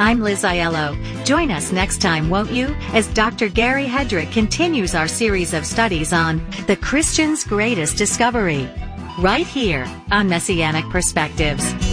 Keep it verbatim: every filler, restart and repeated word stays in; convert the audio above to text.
I'm Liz Aiello. Join us next time, won't you, as Doctor Gary Hedrick continues our series of studies on the Christian's greatest discovery, right here on Messianic Perspectives.